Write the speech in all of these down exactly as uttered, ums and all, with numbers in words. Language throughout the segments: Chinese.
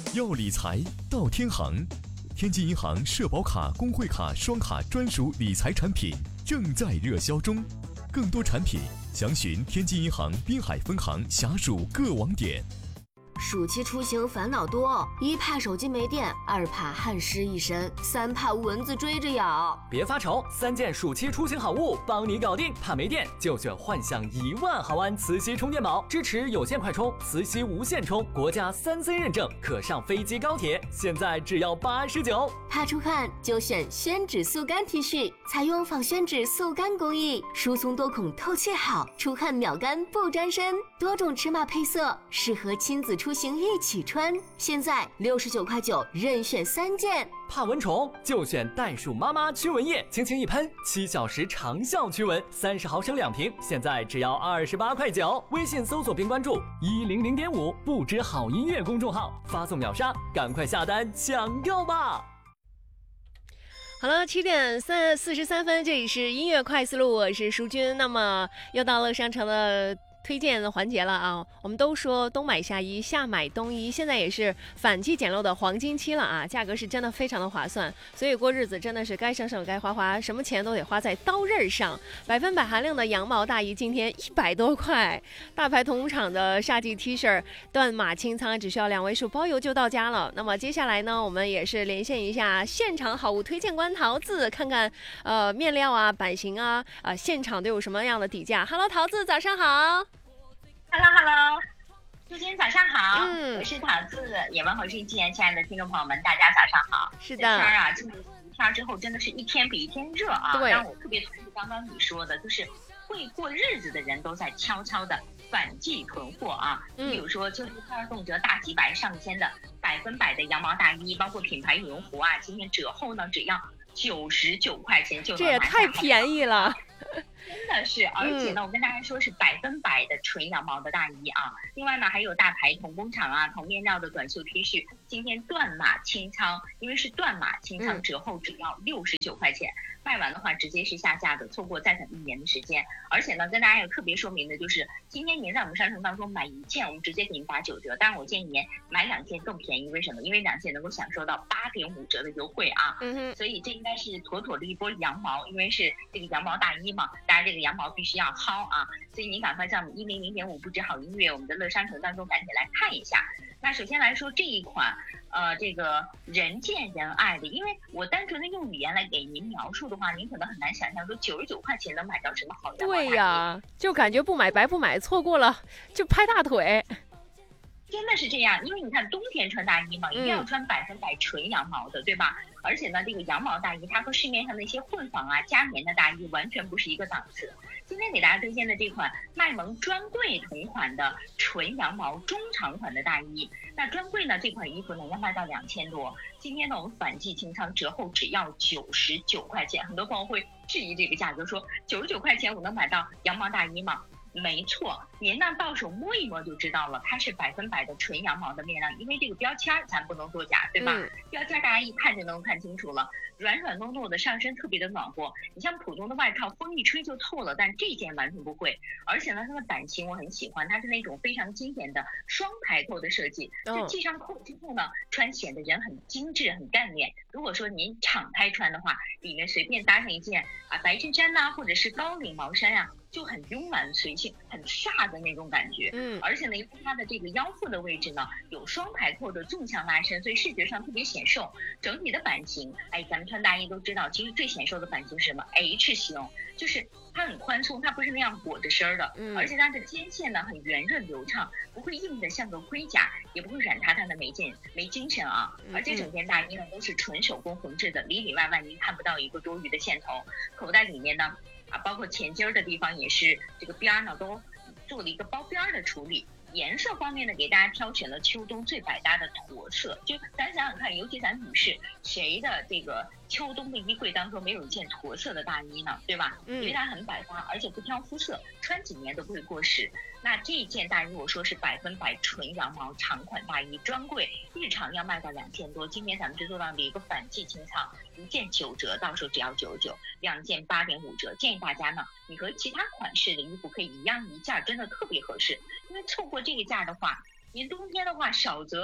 要理财到天行，天津银行社保卡、工会卡双卡专属理财产品正在热销中，更多产品详询天津银行滨海分行辖属各网点。 暑期出行烦恼多，一怕手机没电，二怕汗湿一身，三怕蚊子追着咬。 别发愁，三件暑期出行好物帮你搞定。怕没电就选幻象一万毫安磁吸充电宝，支持有线快充、磁吸无线充，国家三 C 认证，可上飞机高铁，现在只要八十九。 怕出汗就选宣纸速干 T 恤，采用仿宣纸速干工艺，疏松多孔，透气好，出汗秒干不沾身，多种尺码配色，适合亲子出行一起穿。现在六十九块九，任选三件。 怕蚊虫就选袋鼠妈妈驱蚊液，轻轻一喷，七小时长效驱蚊，三十毫升两瓶，现在只要二十八块九。微信搜索并关注一零零点五不知好音乐公众号，发送秒杀，赶快下单抢购吧！ 好了，七点三四十三分，这里是音乐快思路，我是淑君。那么又到了商城的推荐的环节了啊！我们都说冬买夏衣，夏买冬衣，现在也是反季捡漏的黄金期了啊！价格是真的非常的划算，所以过日子真的是该省省该花花，什么钱都得花在刀刃上。百分百含量的羊毛大衣今天一百多块，大牌同厂的夏季 T 恤断码清仓，只需要两位数包邮就到家了。那么接下来呢，我们也是连线一下现场好物推荐官桃子，看看呃面料啊、版型啊、呃现场都有什么样的底价。Hello， 桃子，早上好。 Hello Hello， 淑君早上好， 嗯， 我是桃子，也问候是亲爱的听众朋友们，大家早上好。 是的， 这天啊，今天天之后真的是一天比一天热啊。 对， 但我特别同意刚刚你说的，就是会过日子的人都在悄悄的反季囤货啊。嗯，比如说秋季天动辄大几百上千的百分百的羊毛大衣，包括品牌羽绒服啊，今天折后呢只要九十九块钱就能买， 这也太便宜了。 真的是，而且呢，我跟大家说是百分百的纯羊毛的大衣啊。另外呢，还有大牌同工厂啊、同面料的短袖 T 恤，今天断码清仓，因为是断码清仓，折后只要六十九块钱，卖完的话直接是下架的，错过再等一年的时间。而且呢，跟大家有特别说明的就是，今天您在我们商城当中买一件，我们直接给您打九折。当然，我建议您买两件更便宜，为什么？因为两件能够享受到八点五折的优惠啊。嗯哼，所以这应该是妥妥的一波羊毛，因为是这个羊毛大衣嘛，大家这个羊毛必须要薅啊，所以您赶快在我们一零零点五不止好音乐我们的乐商城当中赶紧来看一下。那首先来说这一款，呃，这个人见人爱的，因为我单纯的用语言来给您描述的话，您可能很难想象说九十九块钱能买到什么好羊毛大衣。 对呀，就感觉不买白不买，错过了就拍大腿。 真的是这样，因为你看冬天穿大衣嘛，一定要穿百分百纯羊毛的，嗯、对吧？而且呢，这个羊毛大衣它和市面上那些混纺啊、加棉的大衣完全不是一个档次。今天给大家推荐的这款麦蒙专柜同款的纯羊毛中长款的大衣，那专柜呢这款衣服呢要卖到两千多，今天呢我们反季清仓折后只要九十九块钱。很多朋友会质疑这个价格，说九十九块钱我能买到羊毛大衣吗？没错，您呢到手摸一摸就知道了，它是百分百的纯羊毛的面料，因为这个标签咱不能作假，对吧？嗯、标签大家一看就能看清楚了，软软糯糯的，上身特别的暖和。你像普通的外套，风一吹就透了，但这件完全不会。而且呢，它的版型我很喜欢，它是那种非常经典的双排扣的设计，就系上扣之后呢，穿显得人很精致、很干练。如果说您敞开穿的话，里面随便搭上一件啊白衬衫呐、啊，或者是高领毛衫啊。就很慵懒随性，很飒的那种感觉。嗯，而且呢，因为它的这个腰腹的位置呢有双排扣的纵向拉伸，所以视觉上特别显瘦。整体的版型，哎，咱们穿大衣都知道，其实最显瘦的版型是什么 ？H 型，就是它很宽松，它不是那样裹着身的。嗯，而且它的肩线呢很圆润流畅，不会硬的像个盔甲，也不会软塌塌的没劲没精神啊。而且整件大衣呢都是纯手工缝制的，里里外外您看不到一个多余的线头。口袋里面呢。啊，包括前襟的地方也是这个边呢都做了一个包边的处理。颜色方面呢，给大家挑选了秋冬最百搭的驼色。就咱想想看，尤其咱女士，谁的这个秋冬的衣柜当中没有一件驼色的大衣呢？对吧？因为它很百搭，而且不挑肤色，穿几年都不会过时。那这件大衣我说是百分百纯羊毛长款大衣，专柜日常要卖到两千多，今天咱们就做到了一个反季清仓，一件九折，到时候只要九十九，两件八点五折。建议大家呢，你和其他款式的衣服可以一样一件，真的特别合适。因为错过这个价的话，您冬天的话少则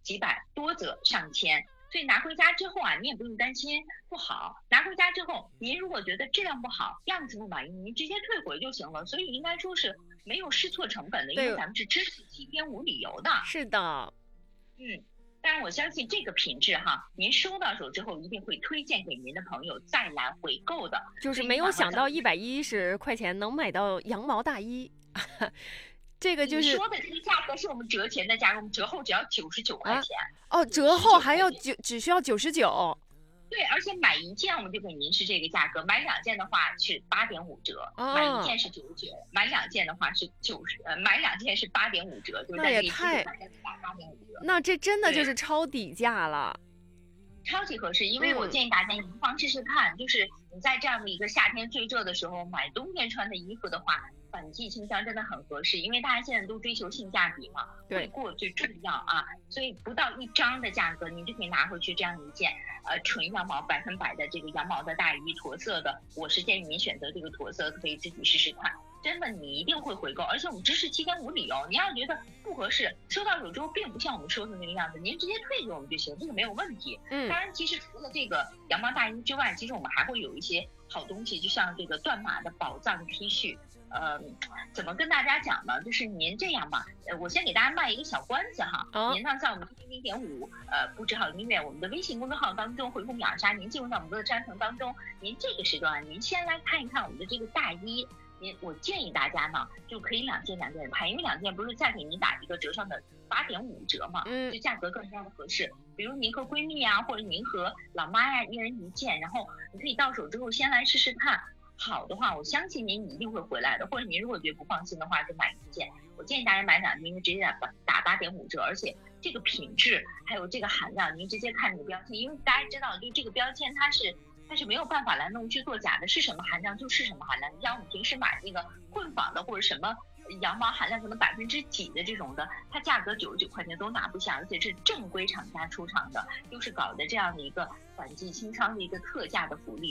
几百，多则上千。所以拿回家之后啊，你也不用担心不好。拿回家之后，您如果觉得质量不好，样子不满意，您直接退回就行了。所以应该说是没有试错成本的，因为咱们是支持七天无理由的。 是的， 嗯。当然，我相信这个品质哈，您收到手之后一定会推荐给您的朋友再来回购的。 就是没有想到一百一十块钱能买到羊毛大衣，这个就是你说的这个价格是我们折钱的价格，我们折后只要九十九块钱。 啊、哦，折后还要九，只需要九十九。 对，而且买一件我们就给您是这个价格，买两件的话是八点五折， 哦、 买一件是九十九，买两件的话是九十，呃，买两件是八点五折，就是那也太， 八点五折， 那这真的就是超底价了， 超级合适。因为我建议大家你不妨试试看，嗯、就是你在这样的一个夏天最热的时候买冬天穿的衣服的话，反季清香真的很合适，因为大家现在都追求性价比嘛， 对， 回购最重要啊，所以不到一张的价格，你就可以拿回去这样一件呃纯羊毛百分百的这个羊毛的大衣，驼色的。我是建议您选择这个驼色，可以自己试试看，真的你一定会回购，而且我们支持七天无理由。你要觉得不合适，收到手之后并不像我们说的那个样子，您直接退给我们就行，这个没有问题。 嗯， 当然，其实除了这个羊毛大衣之外，其实我们还会有一些好东西，就像这个断码的宝藏 T 恤。呃，怎么跟大家讲呢？就是您这样吧，呃，我先给大家卖一个小关子哈。哦、您呢在我们零零点五呃不止好音乐我们的微信公众号当中回复秒杀，您进入到我们的商城当中，您这个时段您先来看一看我们的这个大衣。您我建议大家呢就可以两件两件拍，因为两件不是再给您打一个折上的八点五折嘛，嗯，就价格更加的合适。比如您和闺蜜啊，或者您和老妈呀、啊，一人一件，然后你可以到手之后先来试试看。好的话，我相信您一定会回来的。或者您如果觉得不放心的话，就买一件。我建议大家买两件，因为直接打打八点五折，而且这个品质还有这个含量，您直接看这个标签，因为大家知道，就这个标签它是它是没有办法来弄去做假的，是什么含量就是什么含量。你像我们平时买那个混纺的或者什么羊毛含量可能百分之几的这种的，它价格九十九块钱都拿不下，而且是正规厂家出厂的，又是搞的这样的一个反季清仓的一个特价的福利。